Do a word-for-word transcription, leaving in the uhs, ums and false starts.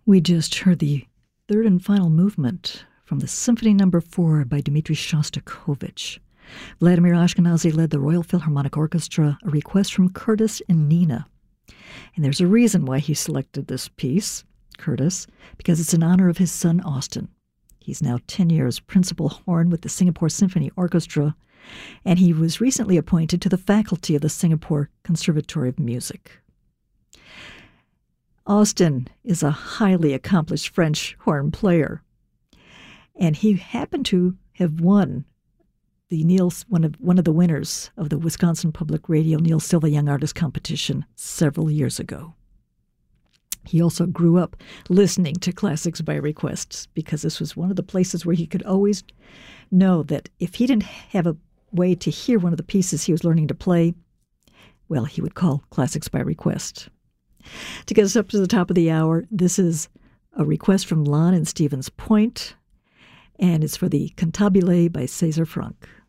We just heard the third and final movement from the Symphony Number Four by Dmitri Shostakovich. Vladimir Ashkenazy led the Royal Philharmonic Orchestra, a request from Curtis and Nina. And there's a reason why he selected this piece, Curtis, because it's in honor of his son Austin. He's now ten years principal horn with the Singapore Symphony Orchestra, and he was recently appointed to the faculty of the Singapore Conservatory of Music. Austin is a highly accomplished French horn player, and he happened to have won the Neil, one of one of the winners of the Wisconsin Public Radio Neil Silva Young Artist Competition several years ago. He also grew up listening to classics by request because this was one of the places where he could always know that if he didn't have a way to hear one of the pieces he was learning to play, well, he would call classics by request. To get us up to the top of the hour, this is a request from Lon in Stevens Point, and it's for the Cantabile by César Franck.